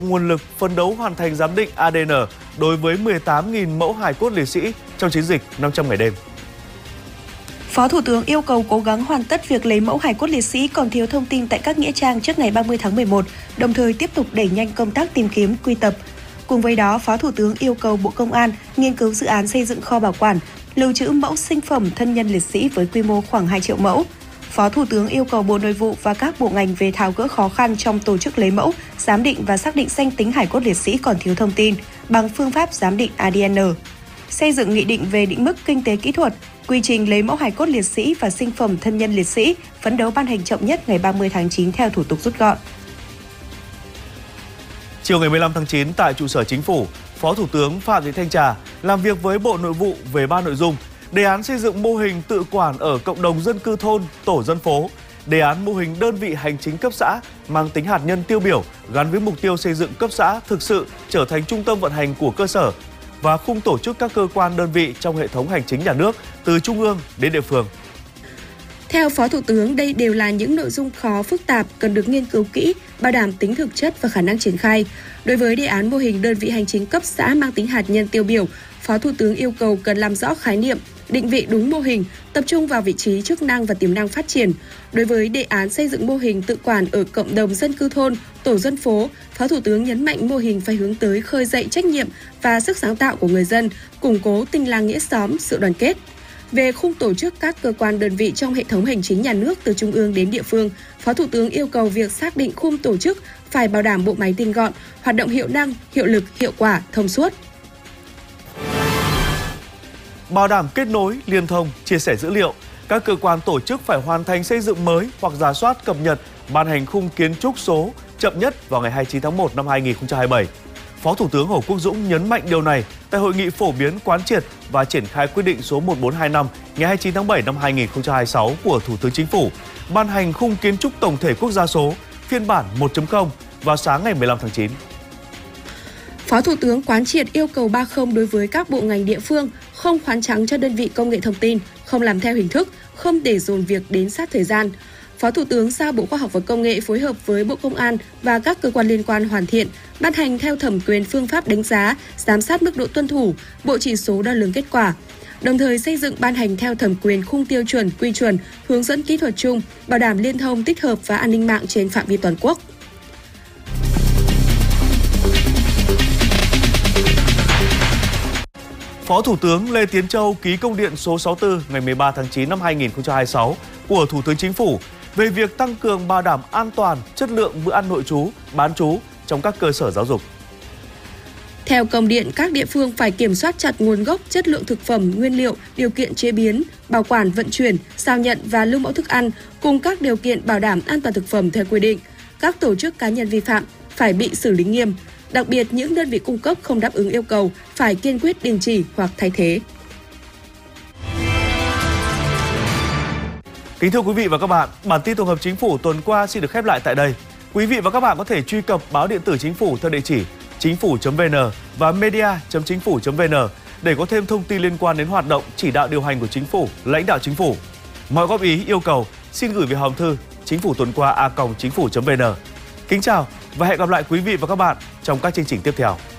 nguồn lực phấn đấu hoàn thành giám định ADN đối với 18.000 mẫu hài cốt liệt sĩ trong chiến dịch 500 ngày đêm. Phó Thủ tướng yêu cầu cố gắng hoàn tất việc lấy mẫu hài cốt liệt sĩ còn thiếu thông tin tại các nghĩa trang trước ngày 30 tháng 11, đồng thời tiếp tục đẩy nhanh công tác tìm kiếm, quy tập. Cùng với đó, Phó Thủ tướng yêu cầu Bộ Công an nghiên cứu dự án xây dựng kho bảo quản, lưu trữ mẫu sinh phẩm thân nhân liệt sĩ với quy mô khoảng 2 triệu mẫu. Phó Thủ tướng yêu cầu Bộ Nội vụ và các bộ ngành về tháo gỡ khó khăn trong tổ chức lấy mẫu, giám định và xác định danh tính hài cốt liệt sĩ còn thiếu thông tin bằng phương pháp giám định ADN. Xây dựng nghị định về định mức kinh tế kỹ thuật, quy trình lấy mẫu hài cốt liệt sĩ và sinh phẩm thân nhân liệt sĩ, phấn đấu ban hành chậm nhất ngày 30 tháng 9 theo thủ tục rút gọn. Chiều ngày 15 tháng 9 tại trụ sở Chính phủ, Phó Thủ tướng Phạm Thị Thanh Trà làm việc với Bộ Nội vụ về 3 nội dung: đề án xây dựng mô hình tự quản ở cộng đồng dân cư thôn, tổ dân phố, đề án mô hình đơn vị hành chính cấp xã mang tính hạt nhân tiêu biểu gắn với mục tiêu xây dựng cấp xã thực sự trở thành trung tâm vận hành của cơ sở và khung tổ chức các cơ quan đơn vị trong hệ thống hành chính nhà nước từ trung ương đến địa phương. Theo Phó Thủ tướng, đây đều là những nội dung khó, phức tạp, cần được nghiên cứu kỹ, bảo đảm tính thực chất và khả năng triển khai. Đối với đề án mô hình đơn vị hành chính cấp xã mang tính hạt nhân tiêu biểu, Phó Thủ tướng yêu cầu cần làm rõ khái niệm, định vị đúng mô hình, tập trung vào vị trí, chức năng và tiềm năng phát triển. Đối với đề án xây dựng mô hình tự quản ở cộng đồng dân cư thôn, tổ dân phố, Phó Thủ tướng nhấn mạnh mô hình phải hướng tới khơi dậy trách nhiệm và sức sáng tạo của người dân, củng cố tình làng nghĩa xóm, sự đoàn kết. Về khung tổ chức các cơ quan đơn vị trong hệ thống hành chính nhà nước từ trung ương đến địa phương, Phó Thủ tướng yêu cầu việc xác định khung tổ chức phải bảo đảm bộ máy tinh gọn, hoạt động hiệu năng, hiệu lực, hiệu quả, thông suốt. Bảo đảm kết nối, liên thông, chia sẻ dữ liệu, các cơ quan tổ chức phải hoàn thành xây dựng mới hoặc rà soát cập nhật, ban hành khung kiến trúc số chậm nhất vào ngày 29 tháng 1 năm 2027. Phó Thủ tướng Hồ Quốc Dũng nhấn mạnh điều này tại hội nghị phổ biến quán triệt và triển khai quyết định số 1425 ngày 29 tháng 7 năm 2026 của Thủ tướng Chính phủ, ban hành khung kiến trúc tổng thể quốc gia số phiên bản 1.0 vào sáng ngày 15 tháng 9. Phó Thủ tướng quán triệt yêu cầu 30 đối với các bộ ngành địa phương, không khoán trắng cho đơn vị công nghệ thông tin, không làm theo hình thức, không để dồn việc đến sát thời gian. Phó Thủ tướng giao Bộ Khoa học và Công nghệ phối hợp với Bộ Công an và các cơ quan liên quan hoàn thiện, ban hành theo thẩm quyền phương pháp đánh giá, giám sát mức độ tuân thủ, bộ chỉ số đo lường kết quả. Đồng thời xây dựng ban hành theo thẩm quyền khung tiêu chuẩn, quy chuẩn, hướng dẫn kỹ thuật chung, bảo đảm liên thông, tích hợp và an ninh mạng trên phạm vi toàn quốc. Phó Thủ tướng Lê Tiến Châu ký công điện số 64 ngày 13 tháng 9 năm 2026 của Thủ tướng Chính phủ về việc tăng cường bảo đảm an toàn, chất lượng bữa ăn nội trú, bán trú trong các cơ sở giáo dục. Theo công điện, các địa phương phải kiểm soát chặt nguồn gốc, chất lượng thực phẩm, nguyên liệu, điều kiện chế biến, bảo quản, vận chuyển, giao nhận và lưu mẫu thức ăn cùng các điều kiện bảo đảm an toàn thực phẩm theo quy định. Các tổ chức cá nhân vi phạm phải bị xử lý nghiêm. Đặc biệt, những đơn vị cung cấp không đáp ứng yêu cầu phải kiên quyết đình chỉ hoặc thay thế. Kính thưa quý vị và các bạn, bản tin tổng hợp Chính phủ tuần qua xin được khép lại tại đây. Quý vị và các bạn có thể truy cập báo điện tử Chính phủ theo địa chỉ chính phủ.vn và media.chính phủ.vn để có thêm thông tin liên quan đến hoạt động chỉ đạo điều hành của Chính phủ, lãnh đạo Chính phủ. Mọi góp ý, yêu cầu xin gửi về hòm thư chính phủ tuần qua @chính phủ.vn. Kính chào và hẹn gặp lại quý vị và các bạn trong các chương trình tiếp theo.